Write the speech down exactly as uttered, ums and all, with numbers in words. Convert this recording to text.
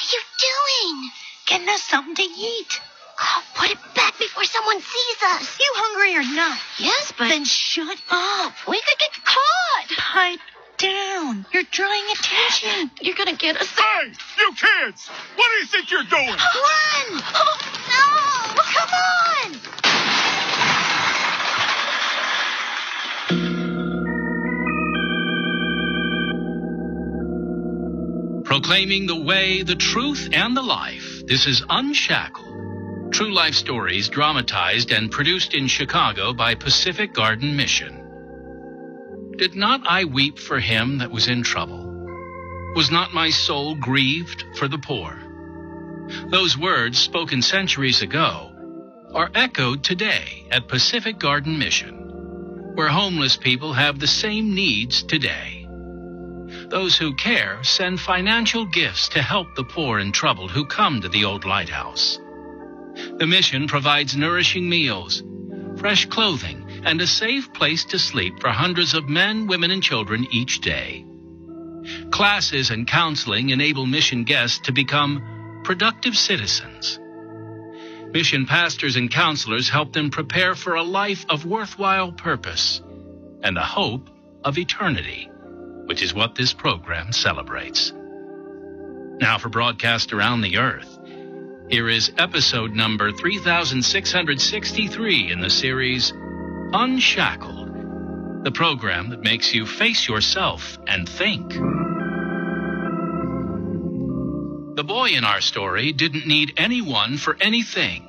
you doing? Getting us something to eat. Oh, put it back before someone sees us. You hungry or not? Yes, but... Then shut up. We could get caught. Pipe down. You're drawing attention. You're going to get us... Hey, you kids! What do you think you're doing? Run! Oh, no! Come on! Proclaiming the way, the truth, and the life. This is Unshackled. True life stories dramatized and produced in Chicago by Pacific Garden Mission. Did not I weep for him that was in trouble? Was not my soul grieved for the poor? Those words, spoken centuries ago, are echoed today at Pacific Garden Mission, where homeless people have the same needs today. Those who care send financial gifts to help the poor and troubled who come to the old lighthouse. The mission provides nourishing meals, fresh clothing, and a safe place to sleep for hundreds of men, women, and children each day. Classes and counseling enable mission guests to become productive citizens. Mission pastors and counselors help them prepare for a life of worthwhile purpose and the hope of eternity, which is what this program celebrates. Now for broadcast around the earth, here is episode number three thousand six hundred sixty-three in the series Unshackled, the program that makes you face yourself and think. The boy in our story didn't need anyone for anything.